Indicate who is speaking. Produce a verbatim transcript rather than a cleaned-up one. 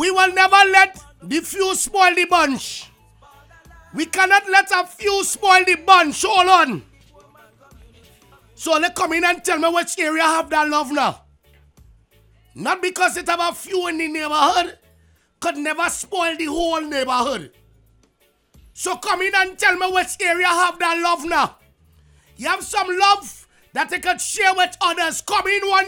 Speaker 1: We will never let the few spoil the bunch. We cannot let a few spoil the bunch. Hold on. So they come in and tell me which area have that love now. Not because it have a few in the neighborhood, could never spoil the whole neighborhood. So come in and tell me which area have that love now. You have some love that you could share with others. Come in one